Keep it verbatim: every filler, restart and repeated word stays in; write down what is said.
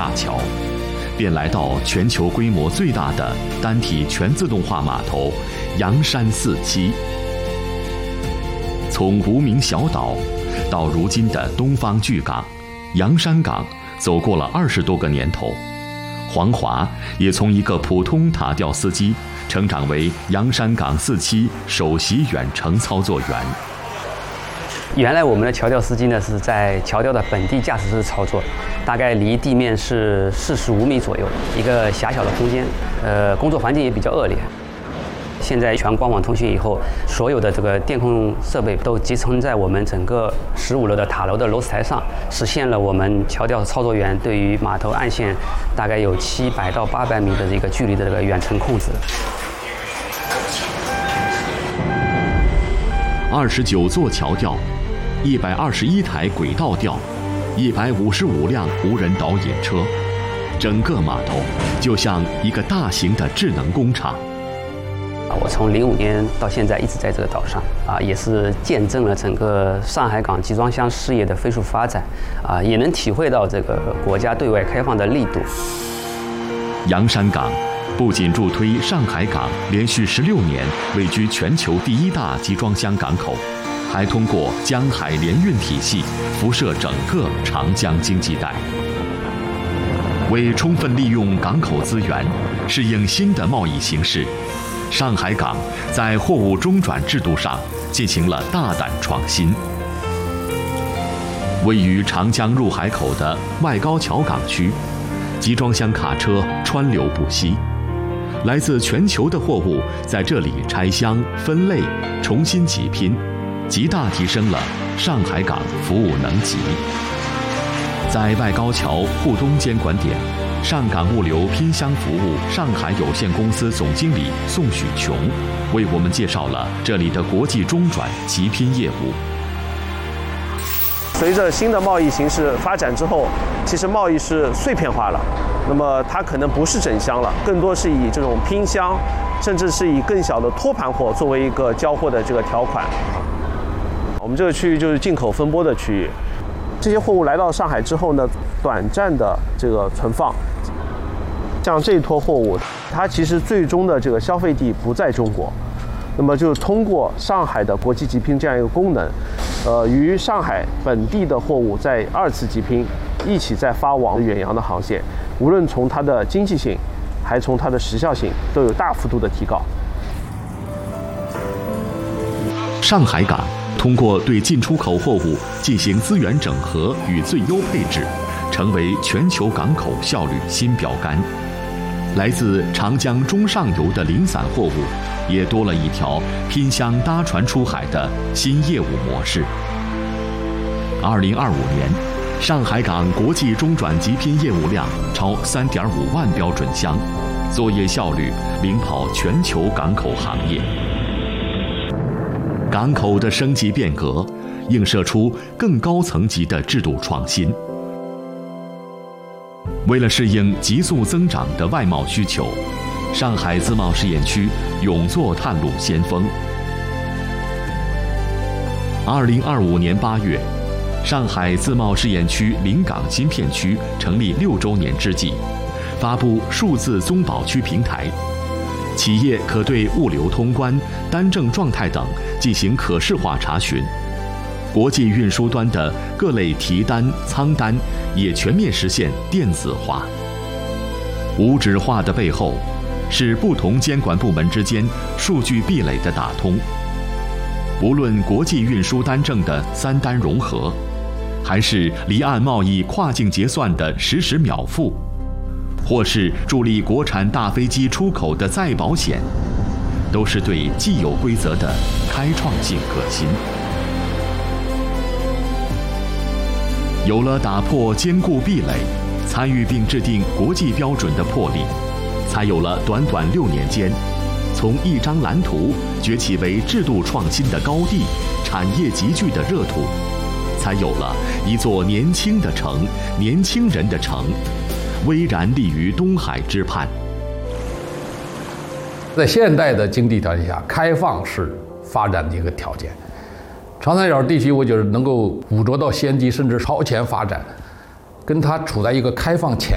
大桥，便来到全球规模最大的单体全自动化码头洋山四期。从无名小岛到如今的东方巨港，洋山港走过了二十多个年头，黄华也从一个普通塔吊司机成长为洋山港四期首席远程操作员。 原来我们的桥吊司机呢是在桥吊的本地驾驶室操作，大概离地面是四十五米左右，一个狭小的空间，呃，工作环境也比较恶劣。现在全光网通讯以后，所有的这个电控设备都集成在我们整个十五楼的塔楼的楼层台上，实现了我们桥吊操作员对于码头岸线大概有七百到八百米的这个距离的这个远程控制。 二十九座桥吊，一百二十一台轨道吊，一百五十五辆无人导引车，整个码头就像一个大型的智能工厂。 我从零五年到现在一直在这个岛上啊，也是见证了整个上海港集装箱事业的飞速发展啊，也能体会到这个国家对外开放的力度。 洋山港不仅助推上海港连续十六年位居全球第一大集装箱港口，还通过江海联运体系辐射整个长江经济带。为充分利用港口资源，适应新的贸易形势，上海港在货物中转制度上进行了大胆创新。位于长江入海口的外高桥港区，集装箱卡车川流不息，来自全球的货物在这里拆箱、分类、重新挤拼，极大提升了上海港服务能级。在外高桥沪东监管点，上港物流拼箱服务上海有限公司总经理宋许琼为我们介绍了这里的国际中转集拼业务。 随着新的贸易形势发展之后，其实贸易是碎片化了，那么它可能不是整箱了，更多是以这种拼箱，甚至是以更小的托盘货作为一个交货的这个条款。我们这个区域就是进口分拨的区域，这些货物来到上海之后呢，短暂的这个存放，像这一拖货物，它其实最终的这个消费地不在中国，那么就通过上海的国际集拼这样一个功能，呃，与上海本地的货物在二次集拼，一起在发往远洋的航线，无论从它的经济性，还从它的时效性，都有大幅度的提高。 上海港通过对进出口货物进行资源整合与最优配置，成为全球港口效率新标杆。来自长江中上游的零散货物也多了一条拼箱搭船出海的新业务模式。二零二五年，上海港国际中转集拼业务量超三点五万标准箱，作业效率领跑全球港口行业。港口的升级变革，映射出更高层级的制度创新。为了适应急速增长的外贸需求，上海自贸试验区勇做探路先锋。二零二五年八月，上海自贸试验区临港新片区成立六周年之际，发布数字综保区平台，企业可对物流通关、单证状态等进行可视化查询。国际运输端的各类提单、仓单也全面实现电子化。无纸化的背后，是不同监管部门之间数据壁垒的打通。无论国际运输单证的三单融合，还是离岸贸易跨境结算的实时秒付，或是助力国产大飞机出口的再保险，都是对既有规则的开创性革新。有了打破坚固壁垒、参与并制定国际标准的魄力，才有了短短六年间，从一张蓝图崛起为制度创新的高地、产业集聚的热土，才有了一座年轻的城、年轻人的城，巍然立于东海之畔。 在现代的经济条件下，开放是发展的一个条件。长三角地区，我觉得能够捕捉到先机，甚至超前发展，跟它处在一个开放前